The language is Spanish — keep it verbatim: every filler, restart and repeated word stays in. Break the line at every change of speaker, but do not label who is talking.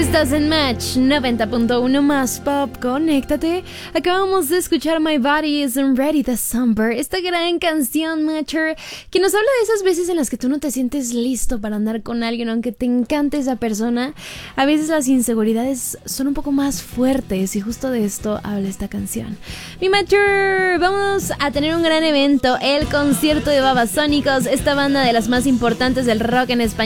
Estás en Match noventa punto uno más Pop, conéctate. Acabamos de escuchar My Body Isn't Ready de Summer, esta gran canción, Matcher, que nos habla de esas veces en las que tú no te sientes listo para andar con alguien, aunque te encante esa persona. A veces las inseguridades son un poco más fuertes y justo de esto habla esta canción. Mi Matcher, vamos a tener un gran evento, el concierto de Babasónicos, esta banda de las más importantes del rock en español.